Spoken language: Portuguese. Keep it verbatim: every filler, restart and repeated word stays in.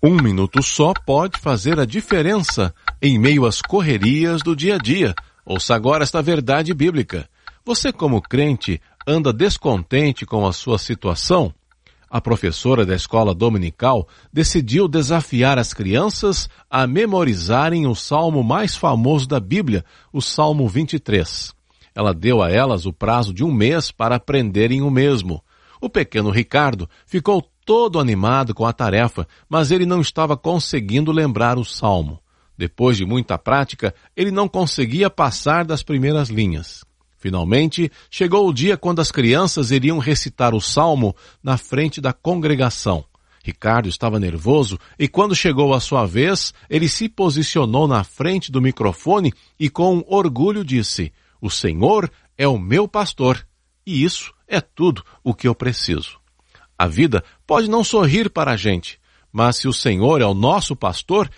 Um minuto só pode fazer a diferença em meio às correrias do dia a dia. Ouça agora esta verdade bíblica. Você, como crente, anda descontente com a sua situação? A professora da escola dominical decidiu desafiar as crianças a memorizarem o salmo mais famoso da Bíblia, o Salmo vinte e três. Ela deu a elas o prazo de um mês para aprenderem o mesmo. O pequeno Ricardo ficou todo animado com a tarefa, mas ele não estava conseguindo lembrar o salmo. Depois de muita prática, ele não conseguia passar das primeiras linhas. Finalmente, chegou o dia quando as crianças iriam recitar o salmo na frente da congregação. Ricardo estava nervoso e quando chegou a sua vez, ele se posicionou na frente do microfone e com orgulho disse: "O Senhor é o meu pastor, e isso é tudo o que eu preciso." A vida pode não sorrir para a gente, mas se o Senhor é o nosso pastor,